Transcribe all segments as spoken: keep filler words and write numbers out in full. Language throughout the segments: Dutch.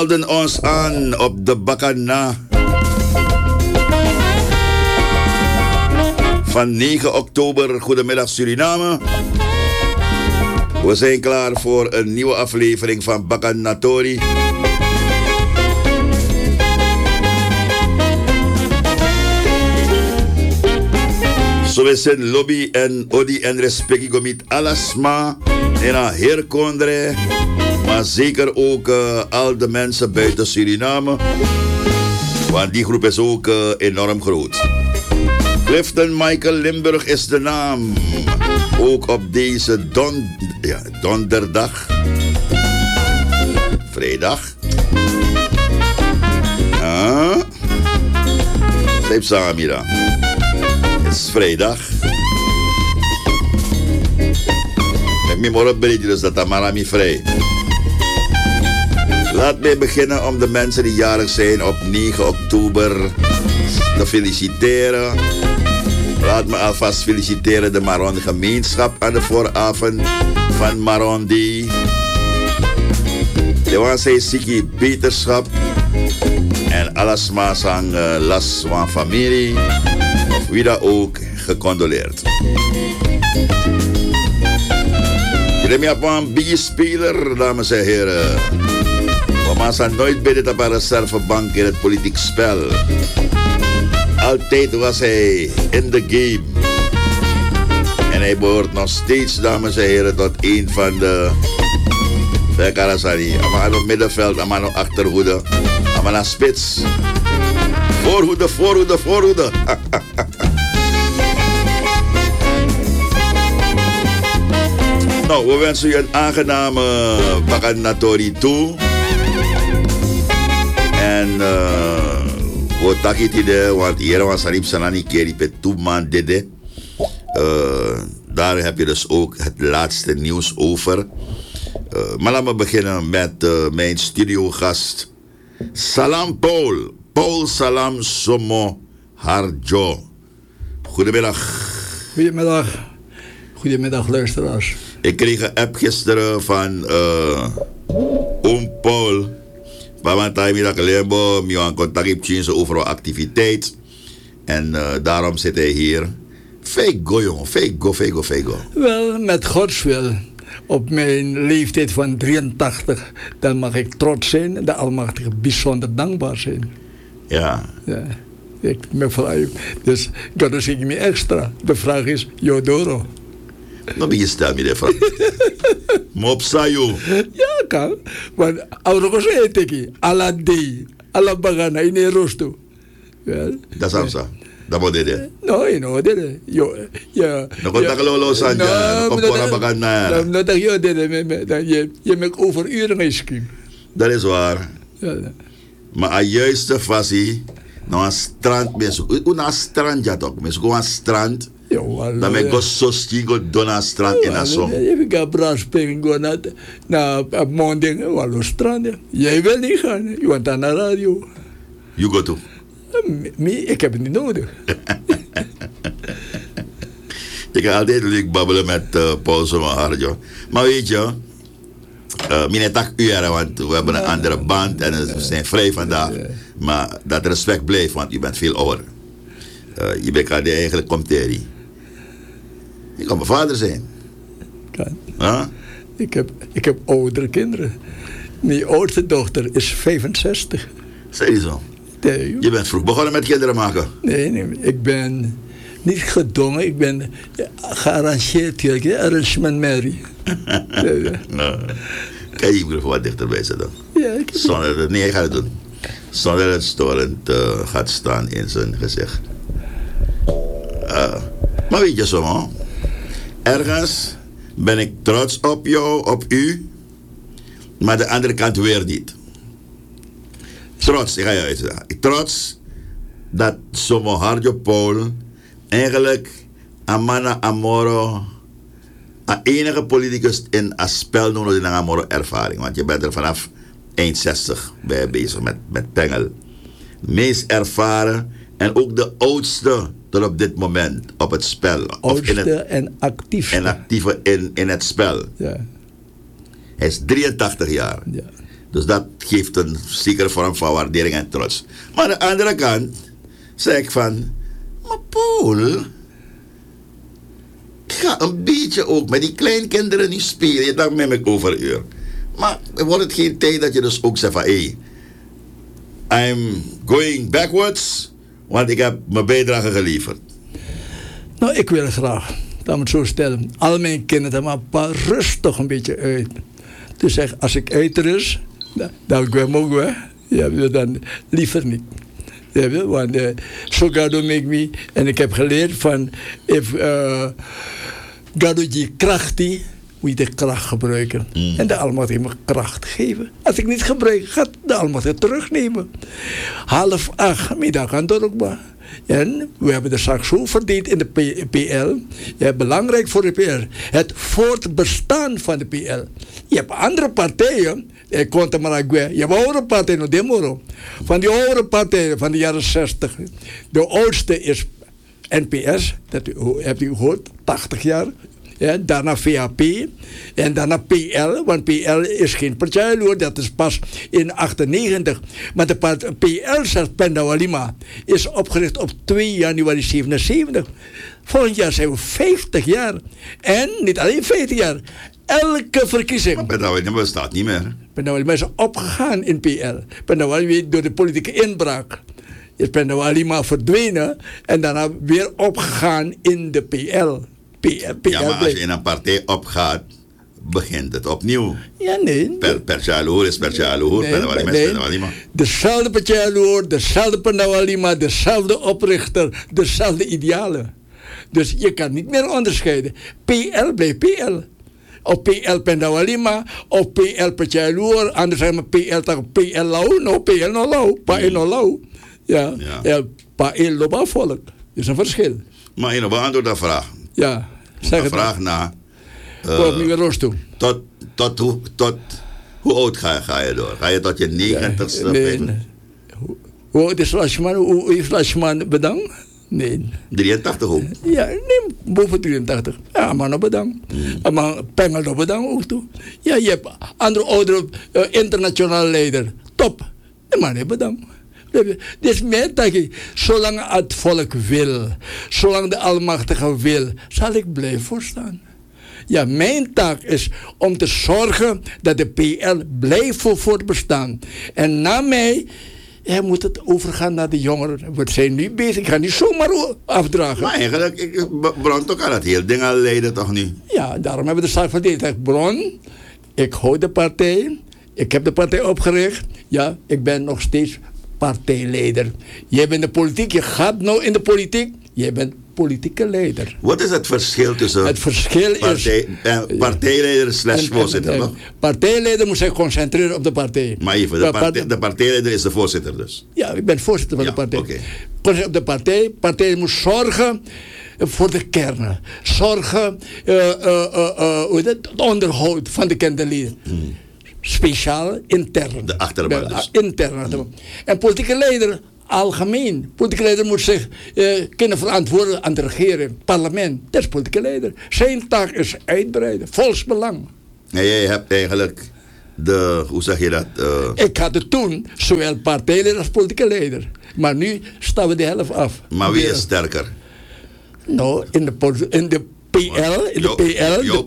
melden ons aan op de Bakana van negen oktober. Goedemiddag Suriname. We zijn klaar voor een nieuwe aflevering van Bakanatori. Zo is het lobby en odi en respecti gomit alasma en a herkondre. Maar zeker ook uh, al de mensen buiten Suriname. Want die groep is ook uh, enorm groot. Clifton Michael Limburg is de naam. Ook op deze don, ja, donderdag. Vrijdag. Ja. Zeep Samira. Het is vrijdag. Ik heb morgen bericht, dus dat is vrij. Laat mij beginnen om de mensen die jarig zijn op negen oktober te feliciteren. Laat me alvast feliciteren de Maron gemeenschap aan de vooravond van Marondi. De wan zei Siki beterschap en alles maar sang uh, las van familie of wie dat ook gecondoleerd. Jullie hebben een biggie speler, dames en heren. We zijn nooit bij de reservebank in het politiek spel. Altijd was hij in de game. En hij behoort nog steeds, dames en heren, tot een van de... Karasari. Aan het middenveld, aan het achterhoede, aan het spits. Voorhoede, voorhoede, voorhoede. Nou, we wensen u een aangename Bakanatori toe. En uh, we takken het, want hier was Sarip Sanani Keri Petu man dede. Uh, daar heb je dus ook het laatste nieuws over. Uh, maar laten we beginnen met uh, mijn studiogast. Salam Paul. Paul Salam Somo Harjo. Goedemiddag. Goedemiddag. Goedemiddag luisteraars. Ik kreeg een app gisteren van uh, oom Paul. Waar we dat geleden met een contact hebben over een activiteit. En uh, daarom zit hij hier. Fego jongen, fego, fego, fego. Wel, met Gods wil. Op mijn leeftijd van drieëntachtig, dan mag ik trots zijn en de Almachtige bijzonder dankbaar zijn. Ja. Ja. Ik ben vrij. Dus dat is ik me extra. De vraag is, Jodoro. Dan ben je stel me de vraag. Mopsayo. Ja, kan. Want ouders eet ik. Alla dei. Alla bagana in een rosto. Dat is amsa. Dat moet dit. No, no, dit. Yo, ja. Dan komt dat lolo sanja. Dan komt dat bagana. Dan dat je dit. Dan je je met overuren misschien. Dat is waar. Maar aan juiste fasie, nou een strand mensen. Hoe na strand ja toch? Mensen gewoon strand. Dan ben ik zo stigo dona strand in een zon. Je gaat braspingen go naar naar monding, wallo strand. Jij wil niet gaan, je want aan de radio. You go to. Me, ik heb het niet nodig. Ik ga altijd leuk babbelen met uh, Paul Somoharjo. Maar weet je, uh, mijn tak uren, want we hebben een andere band en we zijn vrij vandaag. Maar dat respect blijft, want je bent veel ouder. Uh, je bent eigenlijk comteri. Je kan mijn vader zijn. Kan. Huh? Ik heb, ik heb oudere kinderen. Mijn oudste dochter is vijfenzestig. Zeg je zo? Nee, je bent vroeg begonnen met kinderen maken? Nee, nee, ik ben niet gedwongen. Ik ben gearrangeerd. Arrangement Mary. Nou, kan je even wat dichterbij zetten? Ja, ik heb Zonder het, nee, hij gaat het doen. Zonder dat het storend uh, gaat staan in zijn gezicht. Uh, maar weet je zo, man. Ergens ben ik trots op jou, op u. Maar de andere kant weer niet. Trots, ik ga je uitleggen. Trots dat Somoharjo Paul eigenlijk Amana Amoro een enige politicus in een spel nodig in een Amoro ervaring. Want je bent er vanaf eind zestig bij bezig met, met Pengel. Meest ervaren en ook de oudste tot op dit moment op het spel. Oudste of in het, en actiefste. En actieve in, in het spel. Ja. Hij is drieëntachtig jaar. Ja. Dus dat geeft een zekere vorm van waardering en trots. Maar aan de andere kant zeg ik van, maar Paul, ga een beetje ook met die kleinkinderen niet spelen. Je dacht met me overuur. Maar wordt het geen tijd dat je dus ook zegt van, hé, hey, I'm going backwards, want ik heb mijn bijdrage geleverd. Nou, ik wil graag, laat me het zo stellen, al mijn kinderen, maar pa, rustig een beetje uit. Dus zeg, als ik uitrust, dan ga ik ook weg. Ja, dan liever niet. Ja, want uh, so God make me. En ik heb geleerd van, if uh, God je kracht die, moet je de kracht gebruiken. Mm. En de Almachtige me kracht geven. Als ik niet gebruik, gaat de Almachtige terugnemen. Half acht middag aan Dorokba. En we hebben de zaak zo verdeeld in de P L. Ja, belangrijk voor de P L. Het voortbestaan van de P L. Je hebt andere partijen. Ik kon het maar zeggen. Je hebt oude partijen. Demoro. Van die oude partijen van de jaren zestig. De oudste is N P S. Dat hebt u gehoord. tachtig jaar. Ja, daarna V A P en daarna P L, want P L is geen partij, dat is pas in achtennegentig. Maar de part, P L, zegt Pendawalima, is opgericht op twee januari zevenenzeventig. Volgend jaar zijn we vijftig jaar. En niet alleen vijftig jaar, elke verkiezing. Maar Pendawalima bestaat niet meer. Pendawalima is opgegaan in P L. Pendawalima door de politieke inbraak is Pendawalima verdwenen en daarna weer opgegaan in de P L. P L, P L ja, maar als je in een partij opgaat, begint het opnieuw. Ja, nee. Per, per Jaloer is per Jaloer, nee, Pendawalima is Pendawalima. Dezelfde per Jaloer, dezelfde Pendawalima, dezelfde oprichter, dezelfde idealen. Dus je kan niet meer onderscheiden. P L blijft P L. Of P L Pendawalima, of P L per Jaloer, anders zeggen we P L tak P L Lau, no P L no Lau, Pa E no Lau. Ja, ja. ja Pa E loba volk. Dat is een verschil. Maar je nog beantwoord dat vraag. Ja, zeg het. Vraag na. Uh, tot, tot, hoe, tot hoe oud ga je, ga je door? Ga je tot je negentigste? Ja, nee, nee. Hoe oud is Lashman? Hoe is Lashman bedankt? Nee. drieëntachtig ook? Ja, nee, boven drieëntachtig. Ja, maar nog bedankt. Hmm. Maar Pengel nog bedankt ook toe. Ja, je hebt andere oudere uh, internationale leider. Top. Maar nee, bedankt. Dus meer dat ik, zolang het volk wil, zolang de Almachtige wil, zal ik blijven voorstaan. Ja, mijn taak is om te zorgen dat de P L blijft voortbestaan. En na mij ja, moet het overgaan naar de jongeren. We zijn nu bezig, ik ga niet zomaar afdragen. Maar eigenlijk, ik, Bron toch aan het hele ding aan leiden, toch niet? Ja, daarom hebben we de zaak verdeeld. Bron, ik hou de partij, ik heb de partij opgericht. Ja, ik ben nog steeds partijleider. Jij bent de politiek, je gaat nou in de politiek, jij bent politieke leider. Wat is het verschil tussen het verschil partij, is, eh, partijleider slash voorzitter? En, en, partijleider moet zich concentreren op de partij. Maar even, de, partij, de partijleider is de voorzitter dus? Ja, ik ben voorzitter van ja, de partij. Okay. Concentreren op de partij. De partij moet zorgen voor de kern. Zorgen uh, uh, uh, uh, het onderhoud van de kinderleden. Hmm. Speciaal intern. De achterban dus. Intern. Hmm. En politieke leider algemeen. Politieke leider moet zich uh, kunnen verantwoorden aan de regering, parlement. Dat is politieke leider. Zijn taak is uitbreiden, volksbelang. En jij hebt eigenlijk de, hoe zeg je dat? Uh... Ik had het toen, zowel partijleider als politieke leider. Maar nu staan we de helft af. Maar wie is sterker? Nou, in de, in de P L, in de P L, de P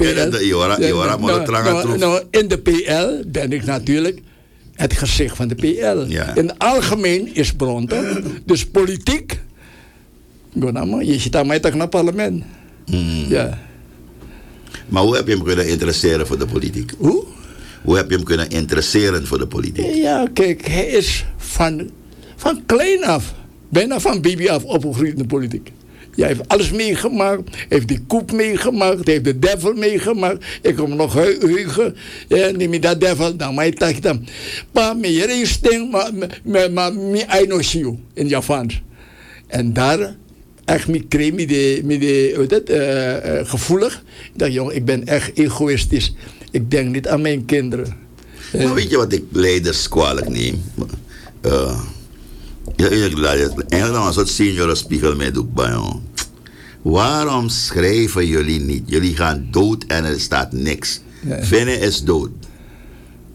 L. Nou, in de P L ben ik natuurlijk het gezicht van de P L. Ja. In het algemeen is Bron toch? Dus politiek, je zit aan mij toch naar het parlement. Hmm. Ja. Maar hoe heb je hem kunnen interesseren voor de politiek? Hoe? Hoe heb je hem kunnen interesseren voor de politiek? Ja, kijk, hij is van, van klein af, bijna van baby af opgegroeid in de politiek. Hij heeft alles meegemaakt. Hij heeft die koep meegemaakt. Hij heeft de devil meegemaakt. Ik kom nog heugen. Ja, neem je dat devil. Dan maar ik dacht dan. Maar mijn reisting, maar mijn einosio in Japans. En daar echt met creme, met de uh, uh, gevoelig. Ik dacht, jongen, ik ben echt egoïstisch. Ik denk niet aan mijn kinderen. Maar uh, weet je wat ik leiders kwalijk neem? Uh, Ja, eigenlijk nog een soort seniorenspiegel met ook bij jou. Waarom schrijven jullie niet? Jullie gaan dood en er staat niks. Ja. Vinnen is dood.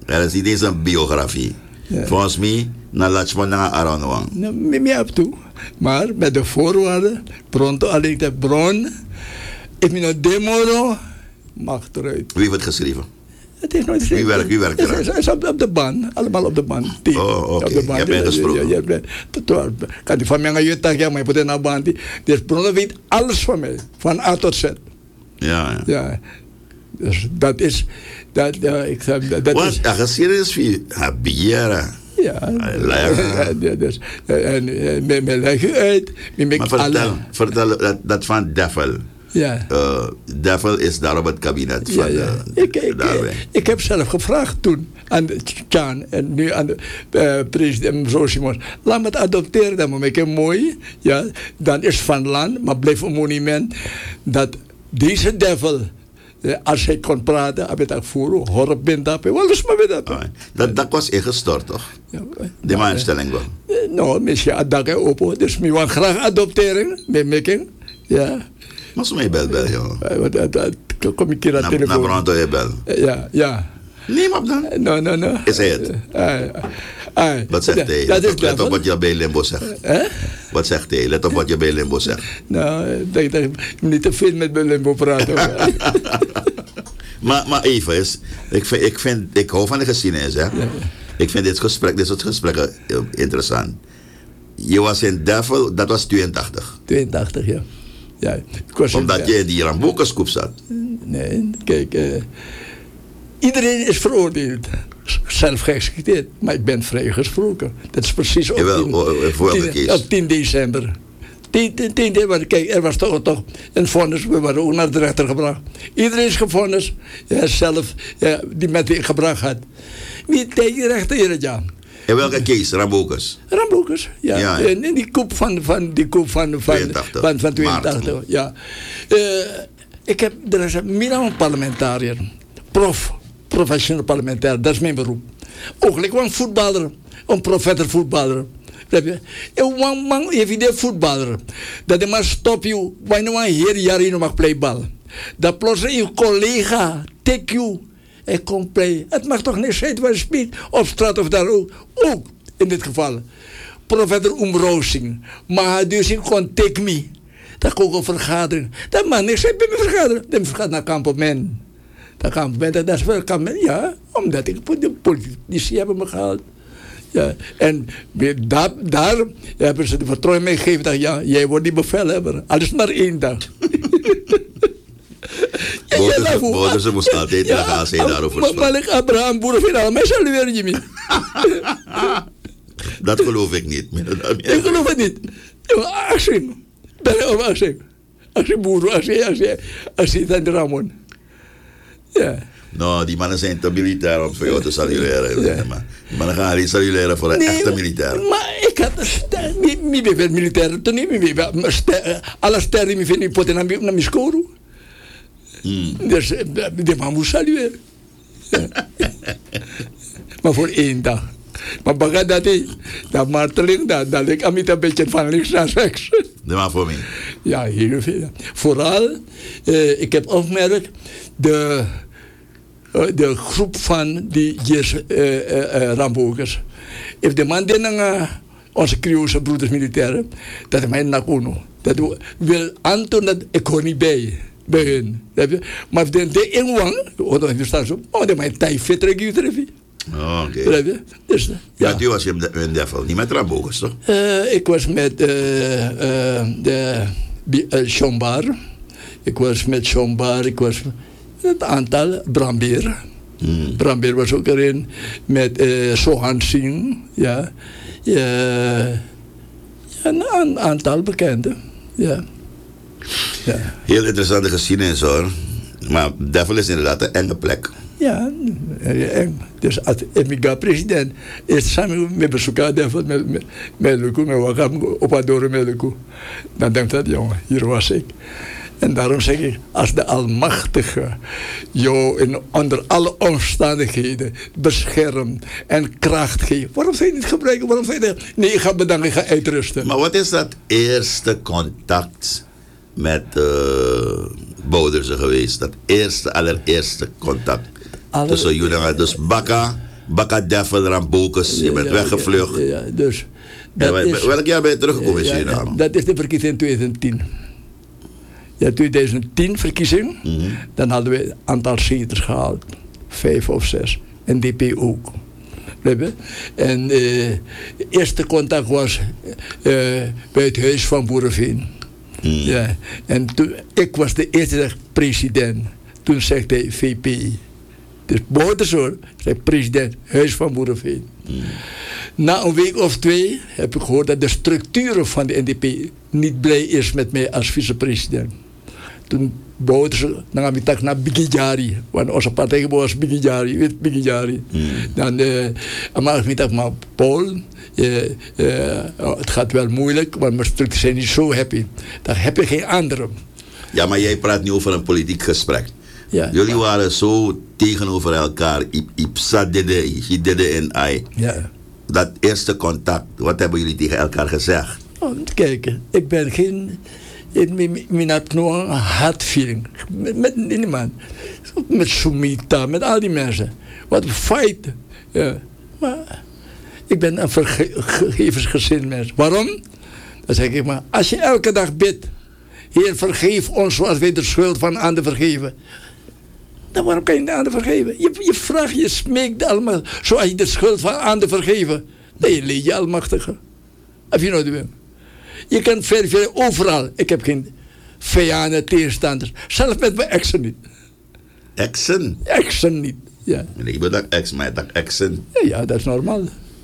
Er is niet eens een biografie. Ja. Volgens mij, na Lachman na Aranwang. Nou, me heb toe. Maar met de voorwaarden, pronto alleen de bron, ik ben een demo, mag eruit. Wie heeft het geschreven? Het is nooit wie werkt, wie werkt er? Het is op, op de band, allemaal op de band. Oh, oké. Okay. Je hebt ingesproken. Ja, ja, ja. Kan die van mij gaan je tak, ja, maar je moet naar band. Dus Bruno weet alles van mij, van A tot Z. Ja, ja. Ja. Dus dat is, dat, ja, ik zeg, dat, dat Wat, is... Wat, serieus wie? Habiera. Ja, ja, dus, en me, me leg je uit. Me maar vertel, alle... vertel dat, dat van Devil. Ja. Uh, Devil is daar op het kabinet van ja, ja. De, ik, ik, ik, ik heb zelf gevraagd toen aan de Chan en nu aan de uh, president mevrouw Simons. Laat me het adopteren, dan moet ik het mooi. Ja, dan is van land, maar blijf een monument dat deze Devil... Als hij kon praten, heb je dat voeren, horen bent dat, wat is maar weer dat? Dat dak was ingestort, toch? Ja, de ja, instelling wel. Nou, misschien had dat open, dus ik wil graag adopteren, met making, ja. Maar zo mee bel, bel, joh. Dat kom ik hier aan de telefoon. Na brando je bel. Ja, ja. Nee, maar dan? No, no, no. Is hij het? Uh, wat zegt hij? Dat is Let op wat je bij Limbo zegt. Eh? Wat zegt hij? Let op wat je bij Limbo zegt. Nou, ik denk dat ik niet te veel met bij Limbo praten. maar, maar even eens. Ik vind, ik, vind, ik hou van de geschiedenis, hè. Ja. Ik vind dit gesprek, dit soort gesprekken interessant. Je was in Devil, dat was tweeëntachtig. tweeëntachtig, ja. Ja, ik was omdat in, je in die Rambokerscoep zat. Nee, kijk... Uh, iedereen is veroordeeld. Zelf geëxecuteerd. Maar ik ben vrijgesproken. Dat is precies op, Jawel, tien, voor tien, case? op tien december. tien december. Kijk, er was toch, toch een vonnis. We waren ook naar de rechter gebracht. Iedereen is gevonnis. Ja, zelf, ja, die met die gebracht had. Wie tegen de rechter in het jaar? In welke case? Rambokers? Rambokers, ja. ja, ja. In die koep van, van, die koep van, van, tweeëntachtig. Van, van tweeëntachtig. Ja. Uh, ik heb, er is meer dan een parlementariër. Prof. Professioneel parlementair, dat is mijn beroep. Ook ik was een voetballer, een profetter voetballer. Ik was een evident voetballer. Dat je maar stop je, wanneer je hier jaren nog mag playbal. Dat plotseling je collega, take you, en komt play. Het mag toch niet zijn waar je speelt, op straat of daar ook. Ook in dit geval. Profetter Omroosing, maar hij dus in kon take me. Dat kon ook een vergadering. Dat mag niet zijn bij mijn vergadering. Dan vergadering naar Kampelman. Dat kan dat is wel kan ja, omdat ik de politici hebben me gehaald. Ja, en daar, daar hebben ze de vertrouwen mee gegeven dat ja, jij wordt die bevelhebber. Alles maar één dag. Boden moest altijd ja, gaan ze daarover spreken. Maar ik Abraham boeren vind al mij salueren je niet. Dat geloof ik niet. Ik geloof het niet. Asim, ben je Asim, Asim boeren, Asim, Asim, Asim dan de Ramon. Ja. Nou, die mannen zijn te militair om voor jou te saluleren. Ja. Maar die mannen gaan niet saluleren voor een nee, echte militair. Maar ik had niet meer militair te nemen. Alle sterren die vinden poten naar mijn score. Dus die man moest saluleren. Ja. Maar voor één dag. Maar baga dat is, dat marteling, dat, dat ik aan een beetje van links naar rechts. Dat maar voor mij. Ja, heel veel. Vooral, uh, ik heb opgemerkt, de, uh, de groep van die uh, uh, uh, Rambokers. If de man den uh, onze Creoolse broeders militairen, dat is mijn nakuno. Dat wil aantonen dat ik hoor niet bij. Bij hun. Maar if de de inwang, oh, dan staan ze, oh, dat is mijn tijd fitter ik Oh, oké. Okay. Dus, ja. Toen was je in Devil, niet met Rambokers, toch? Uh, ik was met uh, uh, de uh, Chombar. Ik was met Chombar. Ik was met het aantal Brambeer. Hmm. Brambeer was ook erin. Met uh, Sohan Singh. Ja. Ja. Een, een aantal bekenden. Ja. Ja. Heel interessante geschiedenis hoor. Maar Devil is inderdaad een enge plek. Ja, eng. Dus als ik ga president, is samen met bezoeken met met met Luku, met Wakam, op Adore met Luku. Dan denkt dat, jongen, hier was ik. En daarom zeg ik, als de Almachtige jou in, onder alle omstandigheden beschermt en kracht geeft, waarom zou je niet gebruiken? Waarom zou je niet? Nee, ik ga bedanken, ik ga uitrusten. Maar wat is dat eerste contact met uh, Boudersen geweest? Dat eerste, allereerste contact? Alle, tussen jullie, dus Bakka, Bakadeffel, Rambokus, je bent Ja, weggevlucht. Ja, ja, dus En dat wel- is, welk jaar ben je teruggekomen in ja, ja, Suriname? dat is de verkiezing in twintig tien. Ja, twintig tien verkiezing, Mhm. dan hadden we een aantal zetels gehaald. Vijf of zes. En D P ook. Begrijp je? En eh, de eerste contact was eh, bij het huis van Boerenveen. Mm. Ja. En toen, ik was de eerste president. Toen zegt hij V P. Dus boven hoor, zei president, huis van Boerenveen. Mm. Na een week of twee heb ik gehoord dat de structuren van de N D P niet blij is met mij als vicepresident. Toen bouwden ze, dan gaan we tak naar Bigijari. Want onze partij was Bigijari, weet Bigijari. Mm. Dan, uh, maar ik dacht, maar Paul, uh, uh, oh, het gaat wel moeilijk, want mijn structuren zijn niet zo happy. Dan heb je geen andere. Ja, maar jij praat nu over een politiek gesprek. Ja. Jullie waren zo tegenover elkaar. Ipsa dede, je dede en I. Ja. Dat eerste contact, wat hebben jullie tegen elkaar gezegd? Oh, kijk, ik ben geen... Ik heb nog een hard feeling. Met, met niemand. Met Sumita, met al die mensen. Wat een fight. Ja. Maar ik ben een vergevensgezind mens. Waarom? Dan zeg ik maar, als je elke dag bidt, Heer, vergeef ons zoals wij de schuld van anderen vergeven. Dan waarom kan je de anderen vergeven? Je, je vraagt, je smeekt allemaal, zoals je de schuld van anderen vergeven. Nee, leed je almachtige. Heb je nooit meer? Je kan verifiëren overal. Ik heb geen vijanden, tegenstanders. Zelfs met mijn exen niet. Exen? Exen niet, ja. Nee, ik bedoel ex, maar dat exen. Ja, dat is normaal.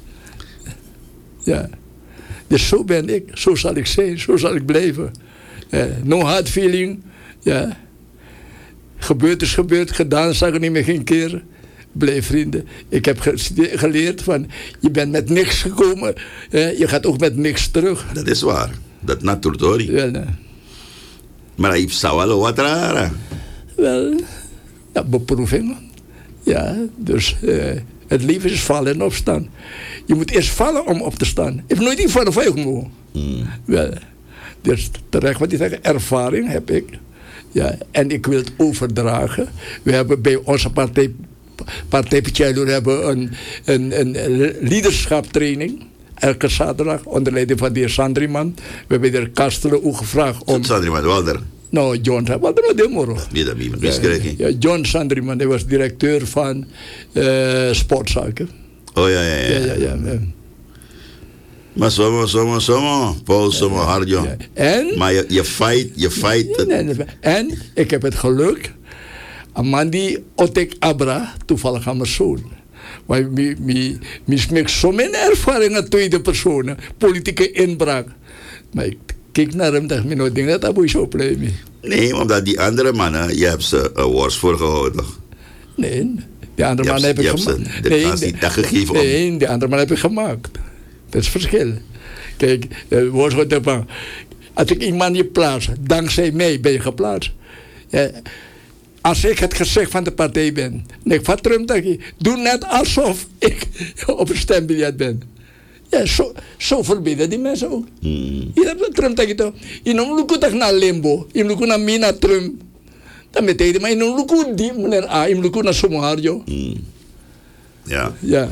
Ja. Dus zo ben ik. Zo zal ik zijn. Zo zal ik blijven. Ja. No hard feeling. Ja. Gebeurd is gebeurd. Gedaan zag ik niet meer geen keer. Blijf vrienden. Ik heb geleerd van, je bent met niks gekomen. Ja, je gaat ook met niks terug. Dat is waar. Dat natuurlijk. Ja, nee. Maar hij zou wel wat raar. Wel, ja, beproevingen. Ja, dus uh, het leven is vallen en opstaan. Je moet eerst vallen om op te staan. Ik heb nooit iets van de vijf gemogen. Mm. Wel, dus terecht wat je zegt, ervaring heb ik. Ja, en ik wil het overdragen. We hebben bij onze partij, partij Pichello hebben een, een, een leaderschaptraining. Elke zaterdag onder leiding van de heer Sandriman. We hebben de heer Kastelen ook gevraagd om... Sandriman, Walder. Nou, John, wat er de morgen? Wie dat wie? Wie schreef ja, John Sandriman, hij was directeur van uh, sportzaken. Oh ja, ja, ja. ja, ja, ja, ja. Maar zomaar, zomaar, zomaar. Paul, zomaar ja, hard, joh. Ja. En? Maar je, je fight, je fight. Nee, nee, nee. En ik heb het geluk. Amandi Otek Abra, toevallig aan mijn zoon. Maar ik smeek zo mijn ervaringen tweede personen. Politieke inbraak. Maar ik kijk naar hem en dacht, ik denk dat dat moet je zo blijven. Nee, omdat die andere mannen, je hebt ze een worst voor gehouden. Nee, die andere mannen heb ik gemaakt. De kans niet gegeven om... Nee, die andere mannen heb ik gemaakt. Dat is het verschil. Kijk, uh, worst ervan. Als ik iemand je plaats, dankzij mij ben je geplaatst. Ja. Als ik het gezicht van de partij ben, nee, ik vat erom dat ik doe net alsof ik op een stembiljet ben. Ja, zo, zo verbinden die mensen ook. Mm. Je hebt Trump dat je toch. Je noemt luku tak naar limbo, je noemt naar mina Trump. Dan betekent maar je noemt luku die meneer A, je noemt naar Somoharjo. Mm. Ja. Ja.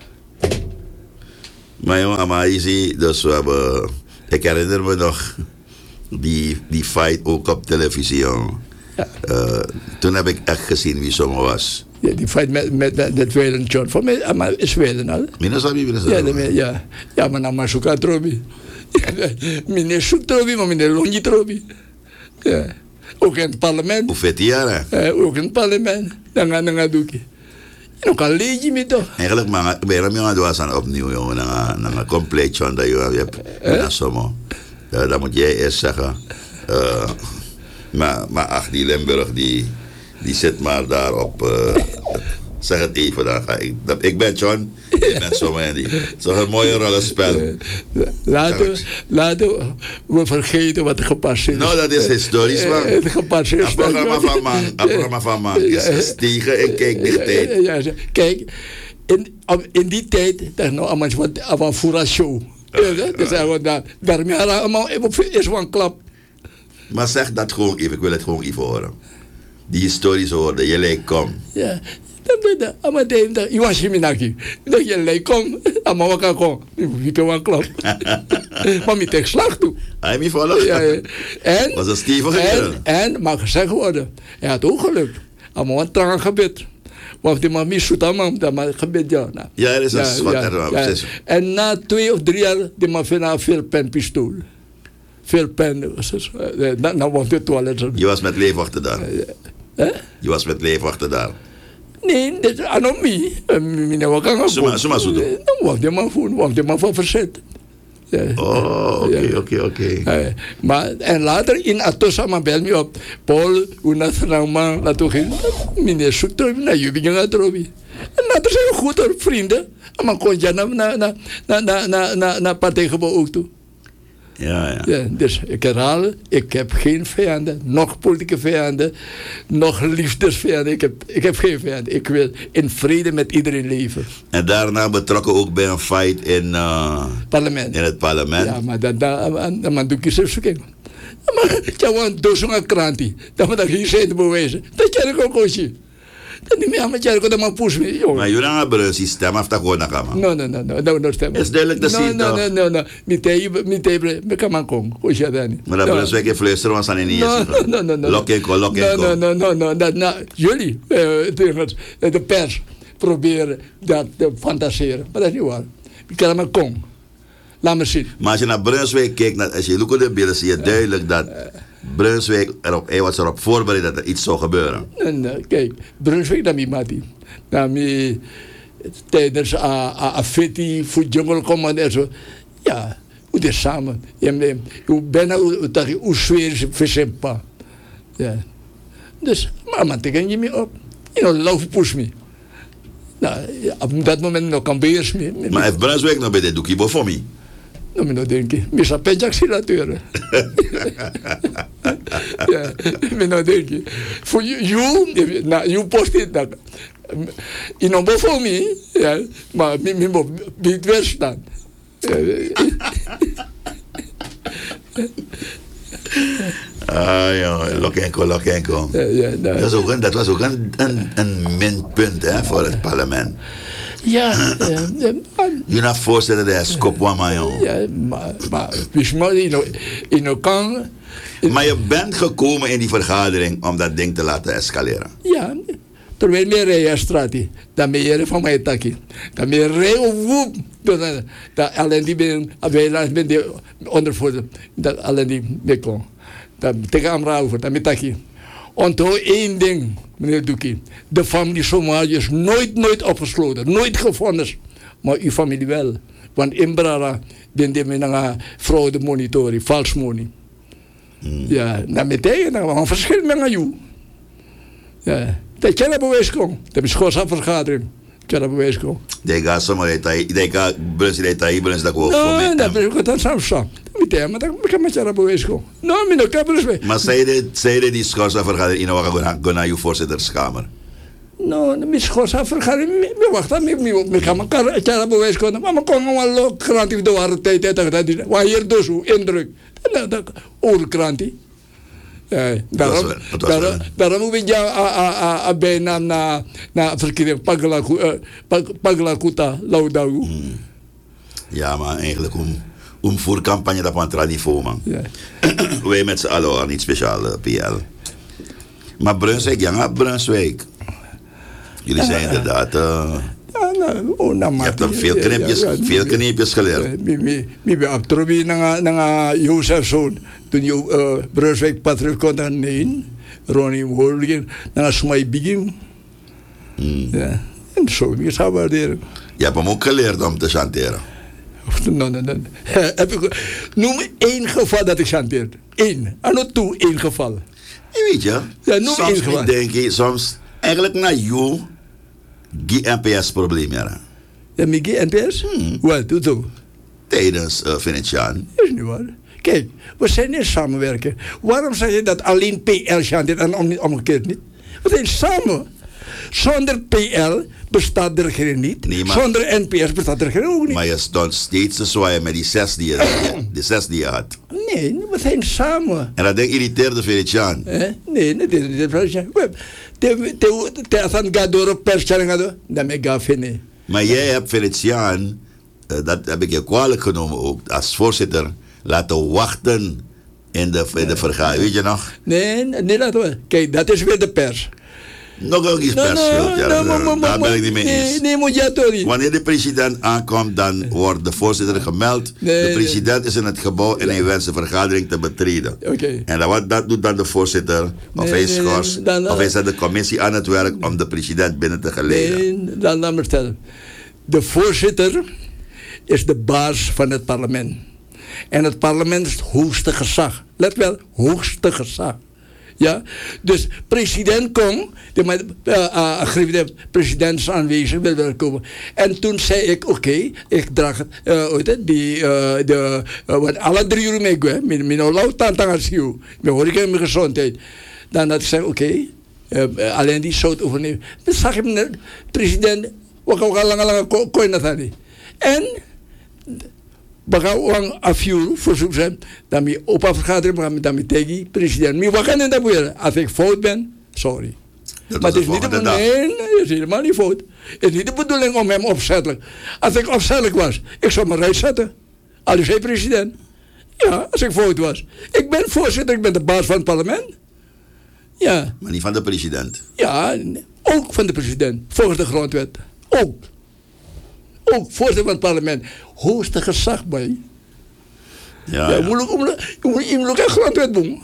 Maar jongen, maar je ziet, dus we hebben, ik herinner me nog die, die fight ook op televisie, jongen. Ja. Uh, toen heb ik echt gezien wie Somo was. Ja, die fight met, met, met, met Welen John. Voor mij maar is Welen al. Meneer Sabi, meneer Sabi. Ja, ja. Ja, maar nou maar zoek Trobi. Meneer zoekt Trobi, maar meneer Longi Trobi. Ja. Ook in het parlement. Hoe vet jaren? Ja, ook in het parlement. Dan gaan we doen. En ook al lees je me toch. Eigenlijk, maar ben je aan het doen opnieuw, jongen. Dan een compleet van dat je hebt. Meneer Somo. Dat moet jij eerst zeggen. Uh, Maar, maar ach, die Limburg, die, die zit maar daar op... Uh, zeg het even, dan ga ik... Dat, ik ben John, ik ben Somo. Die. Zo'n een mooie rollenspel. Laten, laten we vergeten wat er gepasseerd is. Nou, dat is historisch, man. Het gepasseerd is. Een programma van man, een programma van man is gestegen in kijkdichtheid. Ja, kijk, in, in die tijd, dat is nou allemaal van Fura show. Dus daarmee allemaal is wel een klap. Maar zeg dat gewoon even, ik wil het gewoon even horen. Die historische woorden, je lijkt kom. Ja, Dan meteen, je was je minaki. Dat je lijkt kom, dan mag ik kom. Je kan wel klap. Maar met tekst slag toe. Hij me volgen. Ja, ja. En, was een stevige en, en, mag gezegd worden, hij had ook geluk. Hij had een traan gebed. Want die man mis dan dat maar gebed ja. Nou. Ja, er is een ja, zwart ja, ja. En na twee of drie jaar, die man vindt veel penpistool. Veel pen. Dan was het toilet. Je was met leefwachten daar. Eh? Je was met leefwachten daar. Nee, dat is anomie. Meneer Wakanga. Suma, suma, suma. Dan was die man voor, was die man voor verzet. Ja. Oh, oké, okay, oké, okay, oké. Okay. Maar en later in Atosa man bel me op. Paul, una trauma, laat gaan. Meneer zoekt naar jullie gaan trobi. En later zijn we goed hoor, vrienden. Maar kon je naar na na na na na na na partijgebouw ook toe. Ja, ja. Ja, dus ik herhaal, ik heb geen vijanden, nog politieke vijanden, nog liefdesvijanden. Ik heb, ik heb geen vijanden. Ik wil in vrede met iedereen leven. En daarna betrokken ook bij een fight in, uh, parlement. in het parlement. Ja, maar dan, dan, dan, dan doe ik zelfs zoeken. Maar je want dus een krantie, dat we dat geen zijn te bewijzen. Dat jij ook ook zie. Dat niet meer met jij ook dat maar push me, jongen. Maar jullie hebben een systeem af te gewoon naar kamer. No, no, no, no, no, no, stem. Is duidelijk te zien, no, toch? No, no, no, no. Mitei, mitei, me kan man kom. Hoe je dat niet? Maar dat wil zeggen fluisteren, want ze zijn niet eens. No, no, no, no. Lock en go, lock en go. No, no, no, no, no. Dat, jullie, de pers, proberen dat te fantaseren. Maar dat is niet waar. Ik kan maar kom. Laat me zien. Maar als je naar Brunswijk kijkt, als je look de beelden, zie je duidelijk dat Brunswijk erop, hij was erop voorbereid dat er iets zou gebeuren. En, kijk, Brunswijk dat mi mati. Dat mi tijdens a feti voor jungle komen en zo. Ja, hoe is samen. Je bijna dat je sfeer versempa. Ja. Dus, maar man, tegen je me op. Je know, love push me. Nou, op dat moment nog kan beheers me. Maar heeft Brunswijk nog bij de doekie voor me? Nou, ik denk ik. Misa penjak silateur. Ja, ik nou denk ik. Voor you, nou, you post it dat. In een voor me, ja, maar mi mi mo bit verstaan. Ah ja, Lokenko, Lokenko. Ja, ja, nou. dat, was ook een, dat was ook een, een, een minpunt hè, voor het parlement. Ja, ja, ja. Je hebt voorstellen dat hij skop was, maar joh. Ja, maar, maar, wist je, in een kan. Maar je bent gekomen in die vergadering om dat ding te laten escaleren. Ja, terwijl je rijdt strati, dan ben je van mij takkie. Dan ben je rijden woep. Dat alleen die ben, wij ben die ondervoerder, dat alleen die bekon. Dat tegen Amra over, dat ben takkie. Onthoud één ding, meneer Doekie. De familie Somalië is nooit, nooit opgesloten. Nooit gevonden. Maar uw familie wel. Want in Brara ben je met een fraude monitoring, vals money. Mm. Ja, dan meteen, dan een verschil met jou. Ja, dat je naar bewijs komt. Dat is gewoon een vergadering. Dat je bewijs komt. Die gaat zomaar, die gaat Brussel, die Brussel, dat ook voor mij. Dat is ook dan samen. Meteen, maar dan kan je naar bewijs komen. Nou, mijn kapers. Maar zei je die schorsenvergadering in Ouagadougou gaan naar uw voorzitterskamer? Nou, mijn schorsenvergadering, we wachten, we gaan elkaar naar bewijs komen. Maar we komen wel krantie door de tijd. Waar hier dus indruk. Dat oorkrantie. Ja, daarom, daarom, daarom moet je bijna naar verkeering Paglakuta, Laudagu. Ja, maar eigenlijk om, om voor campagne dat van traditie, man. Ja. Wij met z'n allen niet speciaal, P L. Maar Brunswijk, ja, Brunswijk. Jullie zijn ja, inderdaad. Uh, ja, nou, oh, nou, je hebt dan veel kneepjes, ja, ja, veel kneepjes geleerd. Ik ben abtrobi naar Jozefzoon. Toen je uh, Brunswijk Patrick kon dan nee. Ronnie Wolgen, naar Smai Begin. Mm. Ja, en zo, ik zou waarderen. Je hebt hem ook geleerd om te chanteren. No, no, no. Noem één geval dat ik chanteer. Eén. En toe één geval. Je weet je, ja, noem soms één geval. denk je, soms eigenlijk naar jou, die N P S-probleem ja. Ja, met die N P S? Hmm. Wat, doe zo? Tijdens uh, Venetiaan. Dat is niet waar. Kijk, we zijn in samenwerken. Waarom zeg je dat alleen P L chanteert en om, omgekeerd niet? We zijn samen. Zonder P L bestaat er geen niet. Nee, maar, zonder N P S bestaat er geen ook niet. Maar je stond steeds te zwaaien met die zes die je, die zes die je had. Nee, we zijn samen. En dat ding irriteerde Felician. Eh? Nee, niet irriteerde Felician. Te te te asan ga door op perscharing gado, dan me ga fini. Maar jij hebt Felician, uh, dat heb ik je kwalijk genomen ook, als voorzitter, laten wachten in de, in de vergadering. Weet je nog? Nee, nee, laten we. Kijk, dat is weer de pers. Nog ook iets pers. Daar ben ik niet mee eens. Nee, nee, moet je toch niet. Wanneer de president aankomt, dan wordt de voorzitter gemeld. Nee, de president nee. is in het gebouw en hij wenst de vergadering te betreden. Okay. En dat, wat, dat doet dan de voorzitter, of nee, hij schorst, nee, nee, of hij zet de commissie aan het werk om de president binnen te geleiden. Nee, dan laat me vertellen. De voorzitter is de baas van het parlement. En het parlement is het hoogste gezag. Let wel, hoogste gezag. Ja, dus president kon, de, uh, uh, de president is aanwezig, wil wel komen. En toen zei ik, oké, okay, ik draag het, uh, die, uh, de, uh, wat alle drie uur mee, ik ben een lauw tantang als je, ik hoor ik in mijn gezondheid. Dan had ik gezegd, oké, okay, uh, alleen die zout overnemen. Dan zag ik de president, we gaan al lange, lange koin dat aan. En bagaimana afjuur verzoek zijn, dan mi opa vergadering, dan mi tegi president. Mi wakan en dat weer. Als ik fout ben, sorry. Dat maar het is niet de bedoeling, nee, nee, is helemaal niet fout. Het is niet de bedoeling om hem opzettelijk. Als ik opzettelijk was, ik zou me recht zetten. Al is hij president. Ja, als ik fout was. Ik ben voorzitter, ik ben de baas van het parlement. Ja. Maar niet van de president. Ja, ook van de president, volgens de grondwet. Ook. Ook voorzitter van het parlement. Hoogste gezag bij. Ja, ja. ja. Je moet ook echt grondwet doen.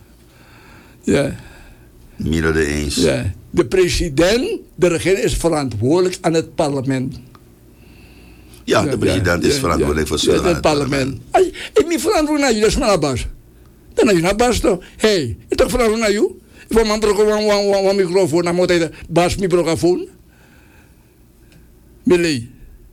Ja. Midden de eens. Ja. De president, de regering is verantwoordelijk aan het parlement. Ja, de president ja, is verantwoordelijk ja, voor ja, het parlement. parlement. Ik ben verantwoordelijk naar je, dat is mijn baas. Dan heb je naar baas toch. Hé, hey, ik toch verantwoordelijk naar je? Ik wil mijn broek een microfoon, dan moet hij baas mijn microfoon. Millie.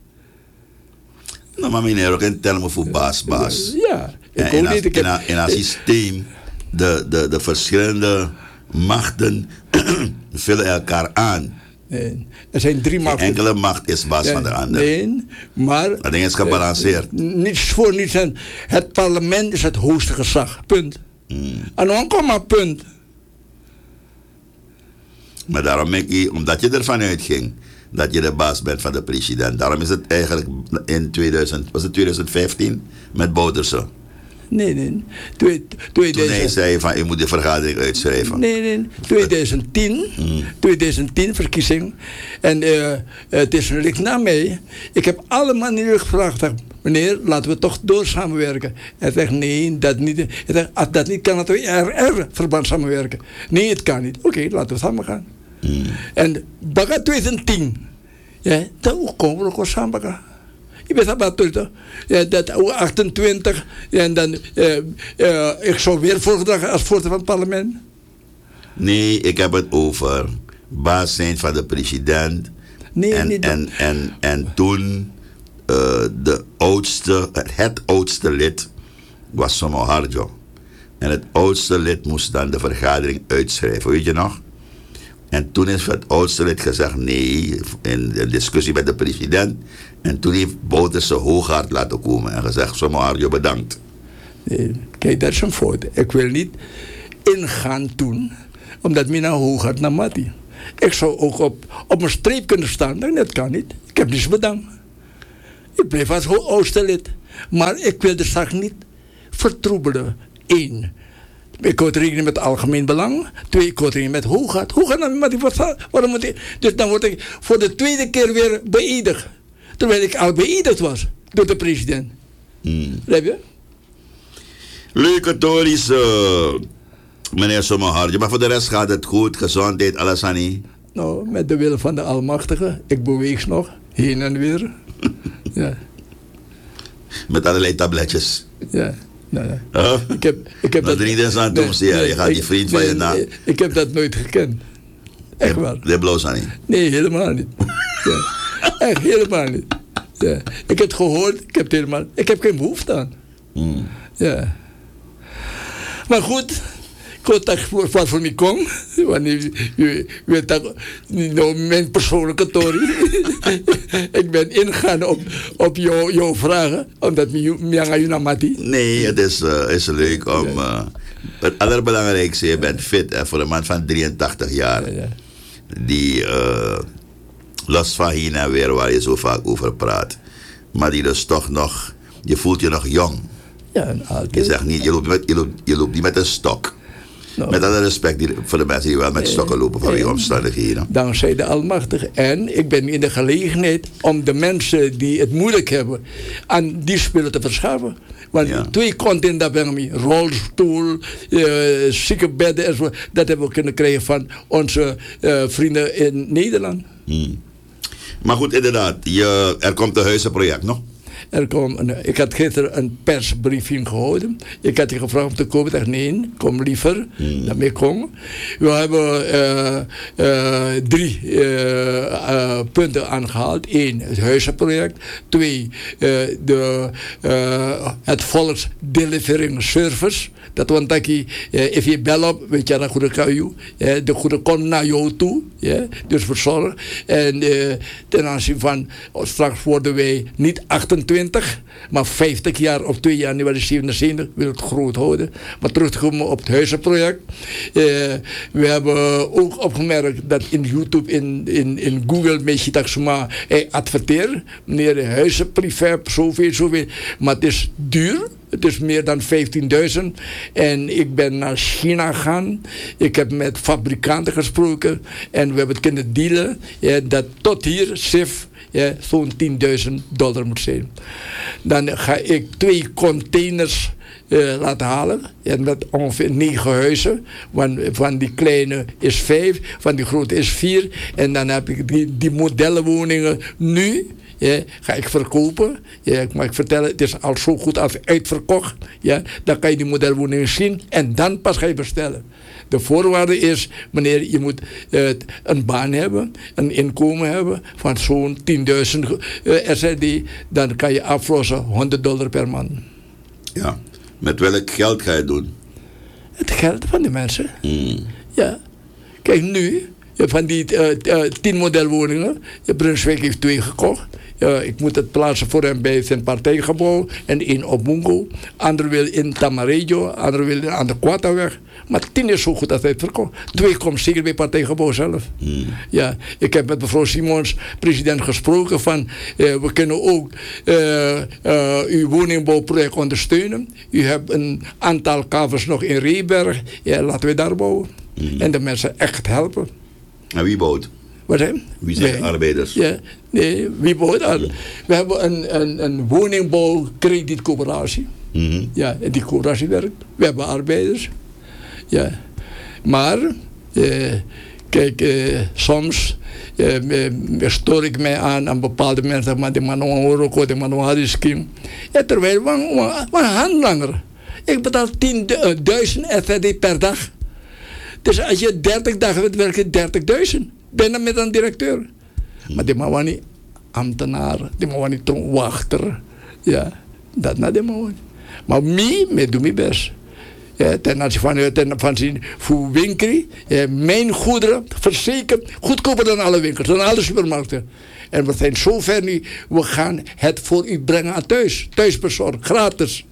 Nou, maar meneer, ook in termen voor baas, baas. Ja, ik in, in, in, in een systeem, de, de, de verschillende machten vullen elkaar aan. Nee, er zijn drie machten. Geen enkele macht is baas ja, van de ander. Nee, maar... Dat ding is gebalanceerd. Uh, niets voor niets. En het parlement is het hoogste gezag. Punt. Hmm. En dan kom maar punt. Maar daarom, Mickey, omdat je ervan uitging dat je de baas bent van de president. Daarom is het eigenlijk in tweeduizend, was het twintig vijftien met Bouterse. Nee, nee. Twee, tweeduizend... Toen hij zei van, je moet de vergadering uitschrijven. Nee, nee. twintig tien, hmm. twintig tien verkiezing. En uh, het is ligt naar mij. Ik heb alle manieren gevraagd. Meneer, laten we toch door samenwerken. Hij zegt, nee, dat niet. Hij zegt, als dat niet kan, laten we R R verband samenwerken. Nee, het kan niet. Oké, okay, laten we samen gaan. Hmm. En baga twintig tien. Ja, dan komen we ook samen gaan. Je weet dat toch? Ja, dat achtentwintig. En dan, uh, uh, ik zou weer voorgedragen als voorzitter van het parlement. Nee, ik heb het over baas zijn van de president. Nee, en, niet en, en, en toen uh, de oudste, het oudste lid was Somo Harjo. En het oudste lid moest dan de vergadering uitschrijven, weet je nog? En toen heeft het oudste lid gezegd nee, in de discussie met de president. En toen heeft Bouterse Hoogaard laten komen en gezegd, Somo Harjo, bedankt. Nee, kijk, dat is een fout. Ik wil niet ingaan toen, omdat Mina Hoogaard naar Matti. Ik zou ook op, op een streep kunnen staan, dat kan niet. Ik heb niets bedankt. Ik bleef als oudste lid. Maar ik wil de zaak niet vertroebelen. Eén. Ik houd rekening met het algemeen belang. Twee, ik houd rekening met Hoogaard. Hoogaard naar Matti, waarom moet ik? Dus dan word ik voor de tweede keer weer beëdigd. Terwijl ik al beëdigd was door de president. Hmm. Begrijp je? Leuke tories, uh, meneer Somo Harjo. Maar voor de rest gaat het goed, gezondheid, alles aan niet. Nou, met de wil van de Almachtige. Ik beweeg nog, heen en weer. Ja. Met allerlei tabletjes. Ja. Nee, nee. Huh? Ik heb, ik heb dat er niet eens aan toe, nee, nee, je gaat ik, die vriend nee, van je na. Nee, ik heb dat nooit gekend. Echt waar. De bloos aan niet? Nee, helemaal niet. Ja. Echt helemaal niet. Ja. Ik heb het gehoord, ik heb het helemaal. Ik heb geen behoefte aan. Hmm. Ja. Maar goed, contact voor wat voor mij kom. Want je weet dat nou mijn persoonlijke tory. Ik ben ingegaan op, op jou, jouw vragen, omdat ik aan je namati. Nee, het is, uh, is leuk om. Uh, het allerbelangrijkste, je bent fit hè, voor een man van drieëntachtig jaar. Ja, ja. Die uh, los van hier en weer waar je zo vaak over praat. Maar die dus toch nog, je voelt je nog jong. Ja, altijd. Je zegt niet, je loopt, met, je loopt, je loopt niet met een stok. No. Met alle respect die, voor de mensen die wel met stokken lopen van die omstandigheden. Dankzij de Almachtige. En ik ben in de gelegenheid om de mensen die het moeilijk hebben aan die spullen te verschaffen. Want ja. twee content ben ik rolstoel, uh, ziekenbedden en zo. Dat hebben we kunnen krijgen van onze uh, vrienden in Nederland. Hmm. Maar goed, inderdaad, je, er komt een huizenproject nog. Er kom een, ik had gisteren een persbriefing gehouden. Ik had je gevraagd om te komen. Ik dacht, nee, kom liever. Mm. Daarmee kom. We hebben uh, uh, drie uh, uh, punten aangehaald. Eén, het huizenproject. Twee, uh, de, uh, het volksdelivering service. Dat want dat je, uh, if je bel op, weet je, dat goede kan je. Uh, de goede komt naar jou toe. Yeah, dus verzorgen. En uh, ten aanzien van, straks worden wij niet achtentwintig, maar vijftig jaar op twee januari zevenenzeventig wil het groot houden. Maar terug te komen op het huizenproject. Uh, we hebben ook opgemerkt dat in YouTube, in, in, in Google, meisje dat ze maar hey, adverteren. Meneer, huizen, privé, zoveel, zoveel. Maar het is duur. Het is meer dan vijftienduizend. En ik ben naar China gegaan. Ik heb met fabrikanten gesproken. En we hebben kunnen dealen. Ja, dat tot hier, S I F, ja, zo'n tienduizend dollar moet zijn. Dan ga ik twee containers uh, laten halen. Ja, met ongeveer negen huizen. Want van die kleine is vijf. Van die grote is vier. En dan heb ik die, die modellenwoningen nu. Ja, ga ik verkopen. Ja, ik mag vertellen, het is al zo goed als uitverkocht. Ja, dan kan je die modelwoningen zien en dan pas ga je bestellen. De voorwaarde is, meneer, je moet uh, een baan hebben, een inkomen hebben van zo'n tienduizend uh, S R D. Dan kan je aflossen honderd dollar per maand. Ja, met welk geld ga je doen? Het geld van de mensen. Mm. Ja, kijk nu, van die uh, uh, tien modelwoningen, Brunswijk heeft twee gekocht. Uh, ik moet het plaatsen voor hem bij zijn partijgebouw. En één op Mungo. Ander wil in Tamarillo. Ander wil aan de Quataweg. Maar tien is zo goed als hij het verkoopt. Twee komt zeker bij partijgebouw zelf. Hmm. Ja, ik heb met mevrouw Simons, president, gesproken van... Uh, we kunnen ook uh, uh, uw woningbouwproject ondersteunen. U hebt een aantal kamers nog in Reeberg. Ja, laten we daar bouwen. Hmm. En de mensen echt helpen. En wie bouwt? Wat zijn? Wie zijn nee. arbeiders? Ja, nee, wie bouwt aan? We hebben een, een, een woningbouwkredietcoöperatie. Mm-hmm. Ja, en die coöperatie werkt. We hebben arbeiders. Ja. Maar, eh, kijk, eh, soms eh, stoor ik mij aan aan bepaalde mensen, maar die man horen, die man hadden schim. Ja, terwijl, een handlanger. Ik betaal tienduizend F R D per dag. Dus als je dertig dagen wilt werken, dertigduizend. Bijna met een directeur. Hmm. Maar die man was niet ambtenaar. Die man was niet wachter. Ja, dat na die man. Maar mij, mij doe mijn best. Ja, ten aanzien van, ten, van zijn voor winkel. Ja, mijn goederen, verzekerd, goedkoper dan alle winkels, dan alle supermarkten. En we zijn zover nu, we gaan het voor u brengen aan thuis. Thuisbezorgd, gratis.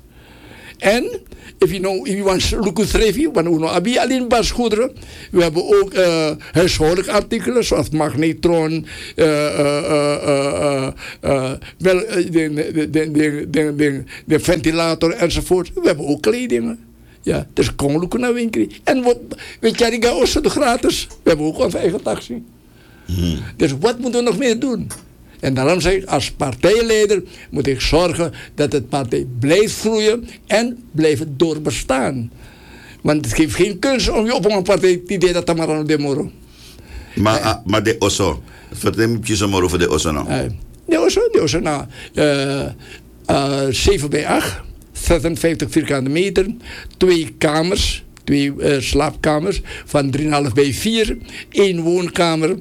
En, if you know, if you want to look at review, want we know abi alleen basgoederen. We hebben ook uh, huishoudelijke artikelen, zoals magnetron, uh, uh, uh, uh, uh, wel, uh, de, de, de, de, de, de, de ventilator enzovoort. We hebben ook kledingen. Ja, dus kom loeken naar winkel. En we, weet je, die gaan ook gratis. We hebben ook onze eigen taxi. Hmm. Dus wat moeten we nog meer doen? En daarom zeg ik, als partijleider moet ik zorgen dat het partij blijft groeien en blijft doorbestaan. Want het geeft geen kunst om je op een partij te idee dat dat maar aan de moro. Maar, uh, maar de Osso, vertel me zo maar over de Osso nou. Uh, de Osso, de Osso nou, uh, uh, zeven bij acht, zesenvijftig vierkante meter, twee kamers, twee uh, slaapkamers van drie komma vijf bij vier, één woonkamer,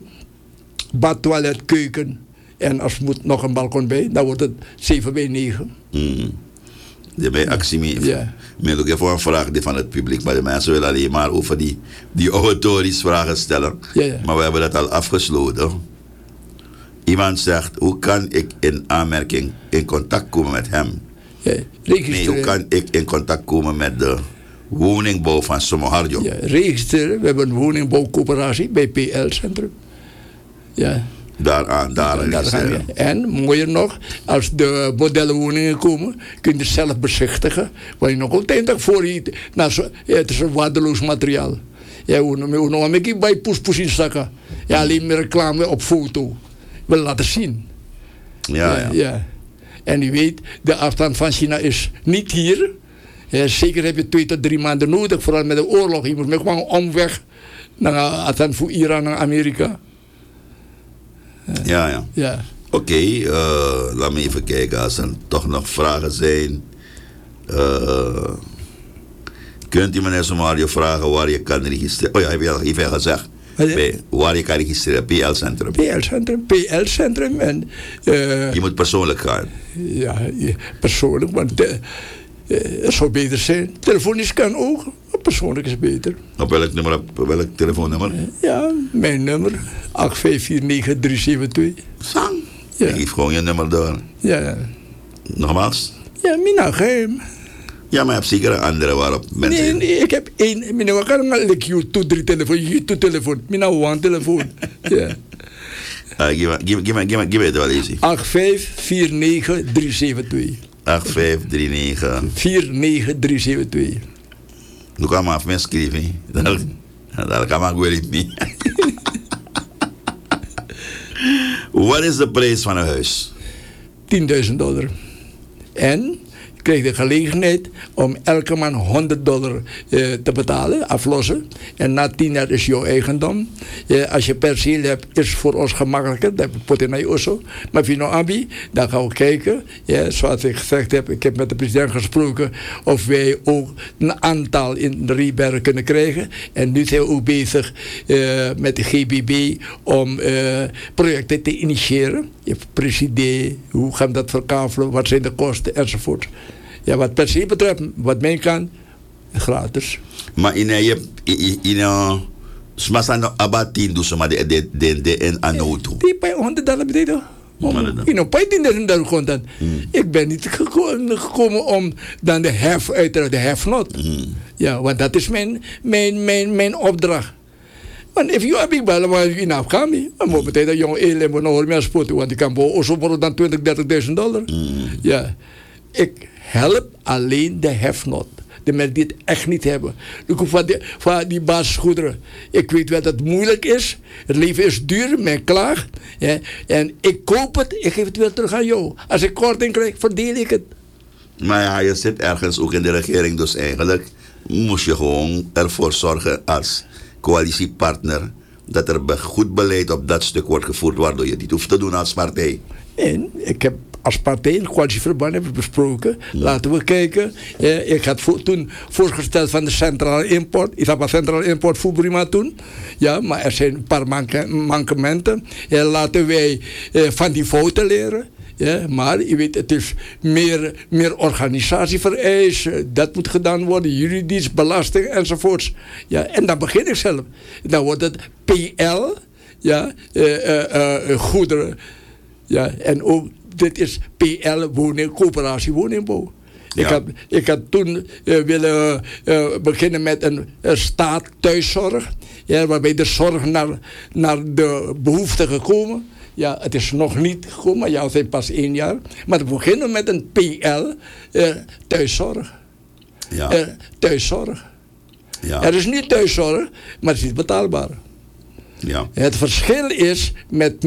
bad, toilet, keuken. En als moet nog een balkon bij, dan wordt het zeven bij negen. Mm. Die bij actie mee. Ja. Met ook even een vraag die van het publiek. Maar de mensen willen alleen maar over die, die oude Tories vragen stellen. Ja, ja. Maar we hebben dat al afgesloten. Iemand zegt, hoe kan ik in aanmerking in contact komen met hem? Ja, Nee, hoe kan ik in contact komen met de woningbouw van Somoharjo? Ja, registreren. We hebben een woningbouwcoöperatie bij P L-centrum. Ja. Daaraan, daar Daar gaan registreren. we. En mooier nog, als de modellenwoningen komen, kun je zelf bezichtigen. Waar je nog altijd voor je. Nou, zo, ja, het is een waardeloos materiaal. Ja, we hebben nog een keer bij poes in zakken. Ja, alleen maar reclame op foto. We laten zien. Ja, ja. ja. En u weet, de afstand van China is niet hier. Ja, zeker heb je twee tot drie maanden nodig, vooral met de oorlog. Je moet met gewoon omweg naar afstand voor Iran en Amerika. Ja, ja. Ja. Oké, okay, uh, laat me even kijken als er toch nog vragen zijn. Uh, kunt u meneer Somario vragen waar je kan registreren? Oh ja, heb je al even gezegd. Bij, waar je kan registreren, P L-centrum. P L-centrum, P L-centrum. En, uh, je moet persoonlijk gaan. Ja, persoonlijk, want uh, het zou beter zijn. Telefonisch kan ook, maar persoonlijk is beter. Op welk nummer, op welk telefoonnummer? Ja, mijn nummer, acht vijf vier negen drie zeven twee. Sang? Ja. Ik geef gewoon je nummer door. Ja. Nogmaals? Ja, mina geheim. Ja, maar je hebt zeker een andere waarop mensen... Nee, nee, ik heb één. Mina, we gaan maar you two, drie telefoon, you two telefoon. Mina, one telefoon. Ja. Geef me het wel eens. acht vijf vier negen drie zeven twee. acht vijf drie negen vier negen drie zeven twee. Nu kan maar even schrijven. Daar kan maar wel niet. Wat is de prijs van een huis? tienduizend dollar. En je krijgt de gelegenheid om elke maand honderd dollar eh, te betalen, aflossen. En na tien jaar is jouw eigendom. Eh, als je perceel hebt, is het voor ons gemakkelijker. Dat heb ik ook zo. Maar als je nou aanbiedt, dan gaan we kijken. Ja, zoals ik gezegd heb, ik heb met de president gesproken of wij ook een aantal in de Riebergen kunnen krijgen. En nu zijn we ook bezig uh, met de G B B om uh, projecten te initiëren. Je hebt president, hoe gaan we dat verkavelen, wat zijn de kosten enzovoort. Ja, wat per se betreft, wat mij kan, gratis. Maar in je in een smasan abatin dus maar de de de de en anoto. Die bij honderd dollar betekent. Je nog vijftienduizend dollar contant. Ik ben niet geko- gekomen om dan de hef uit de hef not. Mm. Ja, want dat is mijn mijn mijn mijn opdracht. Want if you have big ballen, maar in Afghani, dan moet betekenen dat jongen één moet nog meer spotten, want die kan boven zo worden dan twintig, dertigduizend dollar. Mm. Ja, ik help alleen de hefnot. De mensen die het echt niet hebben. Ik hoef van die, van die basisgoederen. Ik weet wel dat het moeilijk is. Het leven is duur, men klaagt. Ja, en ik koop het, ik geef het weer terug aan jou. Als ik korting krijg, verdeel ik het. Maar ja, je zit ergens ook in de regering, dus eigenlijk moest je gewoon ervoor zorgen als coalitiepartner dat er goed beleid op dat stuk wordt gevoerd, waardoor je dit hoeft te doen als partij. En ik heb als partij in coalitieverband hebben besproken. Ja. Laten we kijken. Eh, ik had voor, toen voorgesteld van de centrale import. Ik had een centrale import voor prima toen. Ja, maar er zijn een paar manke, mankementen. Eh, laten wij eh, van die fouten leren. Ja, maar je weet, het is meer, meer organisatie vereist. Dat moet gedaan worden, juridisch, belasting enzovoorts. Ja, en dan begin ik zelf. Dan wordt het P L, ja, uh, uh, uh, goederen. Ja, en ook, dit is P L, woning, coöperatie, woningbouw. Ja. Ik, had, ik had toen uh, willen uh, beginnen met een, een staat thuiszorg. Ja, waarbij de zorg naar, naar de behoeftigen komen. Ja, het is nog niet gekomen, maar ja, het is pas één jaar. Maar we beginnen met een P L, uh, thuiszorg. Ja. Uh, thuiszorg. Ja. Er is niet thuiszorg, maar het is niet betaalbaar. Ja. Het verschil is met